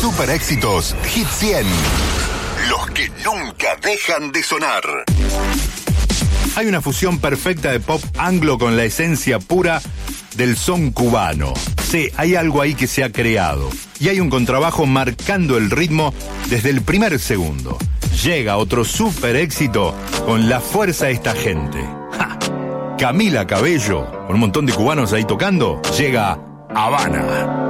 super éxitos Hit 100. Los que nunca dejan de sonar. Hay una fusión perfecta de pop anglo con la esencia pura del son cubano. Sí, hay algo ahí que se ha creado. Y hay un contrabajo marcando el ritmo desde el primer segundo. Llega otro super éxito con la fuerza de esta gente. ¡Ja! Camila Cabello, con un montón de cubanos ahí tocando, llega Habana.